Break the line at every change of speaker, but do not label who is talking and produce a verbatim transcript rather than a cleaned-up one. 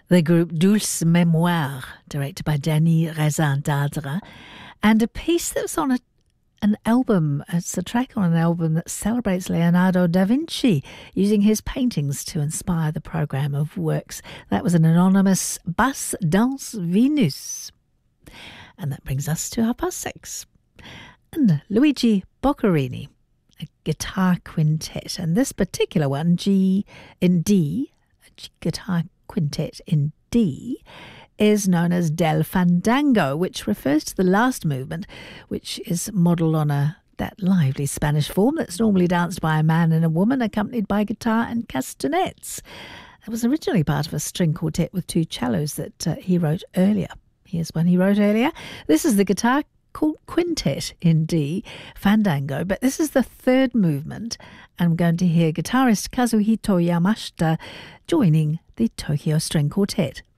the group Douce Mémoire, directed by Danny Rezan-Dadra, and a piece that's on a, an album. It's a track on an album that celebrates Leonardo da Vinci, using his paintings to inspire the programme of works. That was an anonymous Basse Danse Venus. And that brings us to half past six. And Luigi Boccherini, a guitar quintet, and this particular one, G in D, a G guitar quintet in D, is known as Del Fandango, which refers to the last movement, which is modelled on a that lively Spanish form that's normally danced by a man and a woman, accompanied by guitar and castanets. It was originally part of a string quartet with two cellos that uh, he wrote earlier. Here's one he wrote earlier. This is the guitar called Quintet in D, Fandango, but this is the third movement. I'm going to hear guitarist Kazuhito Yamashita joining the Tokyo String Quartet.